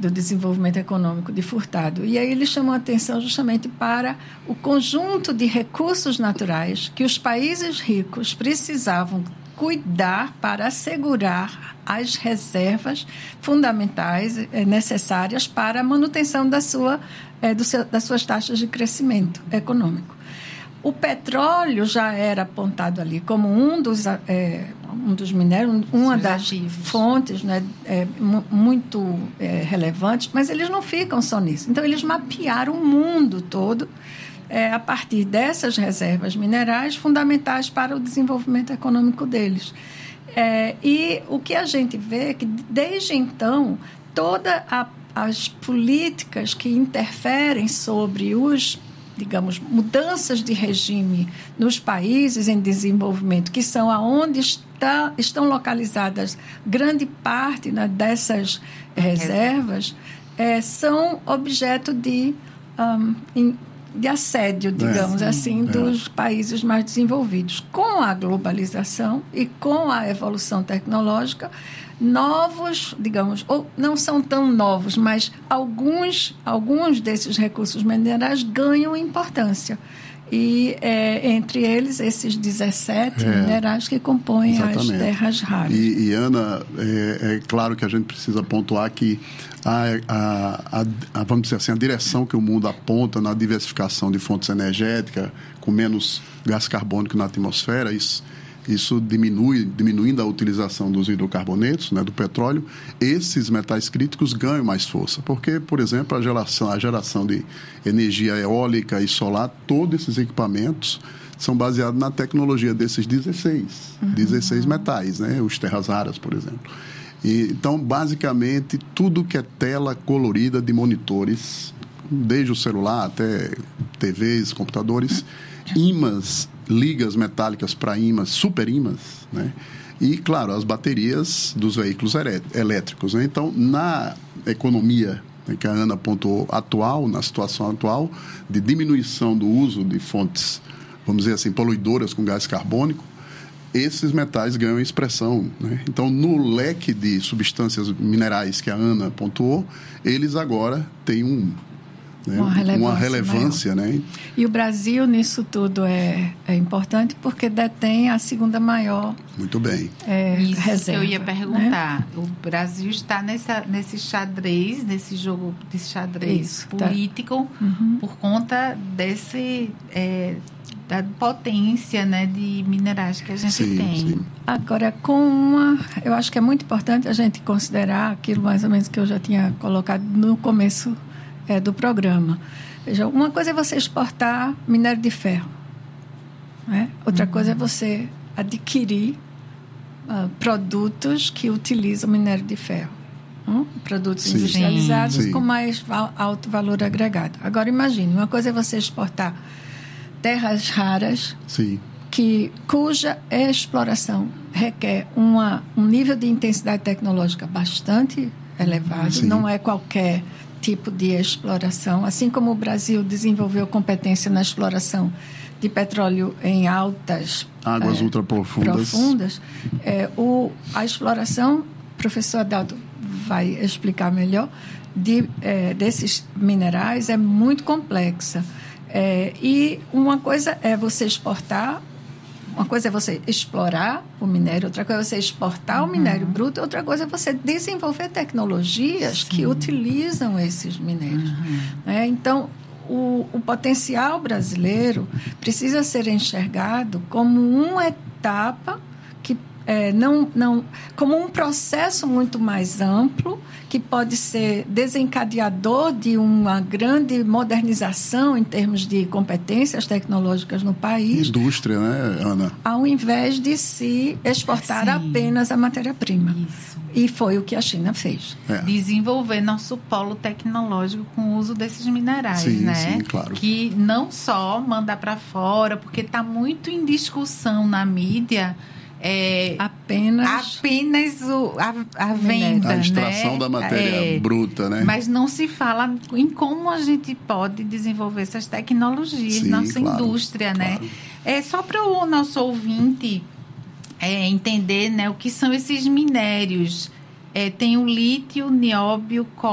do Desenvolvimento Econômico de Furtado. E aí ele chamou a atenção justamente para o conjunto de recursos naturais que os países ricos precisavam cuidar para assegurar as reservas fundamentais necessárias para a manutenção das suas taxas de crescimento econômico. O petróleo já era apontado ali como um dos minérios, uma das fontes, né, muito relevantes, mas eles não ficam só nisso. Então, eles mapearam o mundo todo a partir dessas reservas minerais fundamentais para o desenvolvimento econômico deles. E o que a gente vê é que, desde então, todas as políticas que interferem sobre mudanças de regime nos países em desenvolvimento, que são aonde estão localizadas grande parte, né, dessas reservas, são objeto de assédio, digamos assim, dos países mais desenvolvidos. Com a globalização e com a evolução tecnológica, novos, ou não são tão novos, mas alguns desses recursos minerais ganham importância. E, entre eles, esses 17 minerais que compõem as terras raras. E Ana, é claro que a gente precisa pontuar que vamos dizer assim, a direção que o mundo aponta na diversificação de fontes energéticas, com menos gás carbônico na atmosfera, isso diminuindo a utilização dos hidrocarbonetos, né, do petróleo, esses metais críticos ganham mais força. Porque, por exemplo, a geração de energia eólica e solar, todos esses equipamentos são baseados na tecnologia desses 16 metais, né, os terras raras, por exemplo. Então, basicamente, tudo que é tela colorida de desde o celular até TVs, computadores, ímãs, ligas metálicas para ímãs, super ímãs, né? E, claro, as baterias dos veículos elétricos, né? Então, na economia, né, que a Ana apontou na situação atual, de diminuição do uso de fontes, vamos dizer assim, poluidoras com gás carbônico, esses metais ganham expressão, né? Então, no leque de substâncias minerais que a Ana pontuou, eles agora têm uma relevância, né? E o Brasil, nisso tudo, é importante porque detém a segunda maior Isso reserva. Que eu ia perguntar. Né? O Brasil está nesse xadrez, nesse jogo de xadrez político, por conta da potência, né, de minerais que a gente tem. Sim. Agora, eu acho que é muito importante a gente considerar aquilo mais ou menos que eu já tinha colocado no começo do programa. Veja, uma coisa é você exportar minério de ferro, né? Outra coisa é você adquirir produtos que utilizam minério de ferro. Produtos industrializados com mais alto valor agregado. Agora, imagine, uma coisa é você exportar terras raras, cuja exploração requer um nível de intensidade tecnológica bastante elevado. Não é qualquer tipo de exploração. Assim como o Brasil desenvolveu competência na exploração de petróleo em altas águas ultraprofundas, a exploração, o professor Adalto vai explicar melhor, desses minerais é muito complexa. E uma coisa é você exportar, uma coisa é você explorar o minério, outra coisa é você exportar o minério bruto, outra coisa é você desenvolver tecnologias que utilizam esses minérios. Então, o potencial brasileiro precisa ser enxergado como uma etapa como um processo muito mais amplo, que pode ser desencadeador de uma grande modernização em termos de competências tecnológicas no país. Indústria, né, Ana? Ao invés de se exportar apenas a matéria-prima. Isso. E foi o que a China fez. Desenvolver nosso polo tecnológico com o uso desses minerais, né? Sim, claro. Que não só mandar para fora, porque está muito em discussão na mídia apenas a venda, a extração da matéria bruta, né? Mas não se fala em como a gente pode desenvolver essas tecnologias, nossa indústria, né? Só para o nosso ouvinte entender, né, o que são esses minérios. Tem o lítio, nióbio,